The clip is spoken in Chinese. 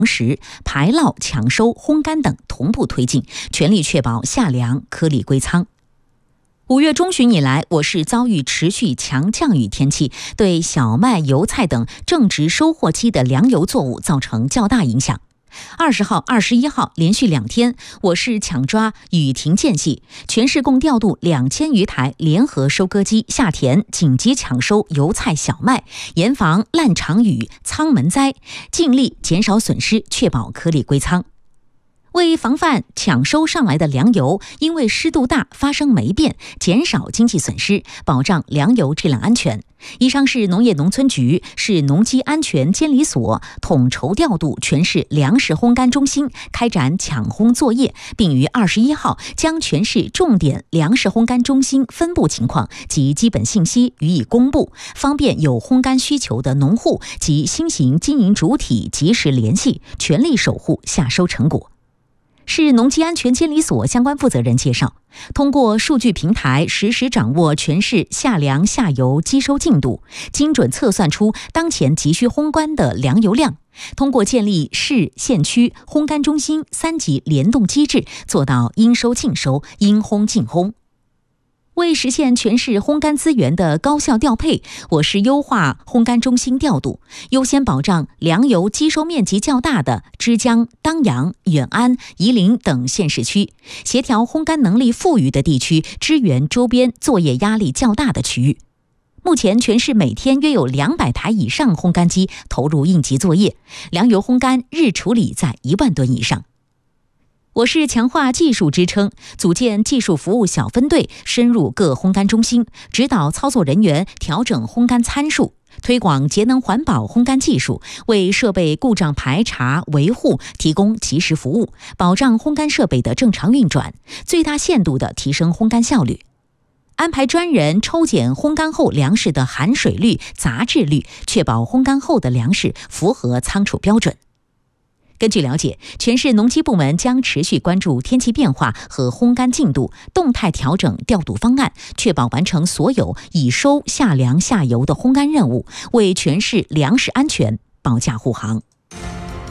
时，排涝、抢收、烘干等同步推进，全力确保夏粮颗粒归仓。5月中旬以来，我市遭遇持续强降雨天气，对小麦、油菜等正值收获期的粮油作物造成较大影响。20号、21号连续2天，我市抢抓雨停间隙，全市共调度2000余台联合收割机下田紧急抢收油菜、小麦，严防烂场雨、仓门灾，尽力减少损失，确保颗粒归仓。为防范抢收上来的粮油因为湿度大发生霉变，减少经济损失，保障粮油质量安全，宜昌市农业农村局、市农机安全监理所统筹调度全市粮食烘干中心开展抢烘作业，并于21号将全市重点粮食烘干中心分布情况及基本信息予以公布，方便有烘干需求的农户及新型经营主体及时联系，全力守护夏收成果。市农机安全监理所相关负责人介绍，通过数据平台实时掌握全市夏粮夏油机收进度，精准测算出当前急需烘干的粮油量，通过建立市、县区烘干中心3级联动机制，做到应收尽收、应烘尽烘。为实现全市烘干资源的高效调配，我市优化烘干中心调度，优先保障粮油机收面积较大的枝江、当阳、远安、夷陵等县市区，协调烘干能力富裕的地区，支援周边作业压力较大的区域。目前全市每天约有200台以上烘干机投入应急作业，粮油烘干日处理在1万吨以上。我市强化技术支撑，组建技术服务小分队，深入各烘干中心，指导操作人员调整烘干参数，推广节能环保烘干技术，为设备故障排查维护提供及时服务，保障烘干设备的正常运转，最大限度地提升烘干效率。安排专人抽检烘干后粮食的含水率、杂质率，确保烘干后的粮食符合仓储标准。根据了解，全市农机部门将持续关注天气变化和烘干进度，动态调整调度方案，确保完成所有已收夏粮夏油的烘干任务，为全市粮食安全保驾护航。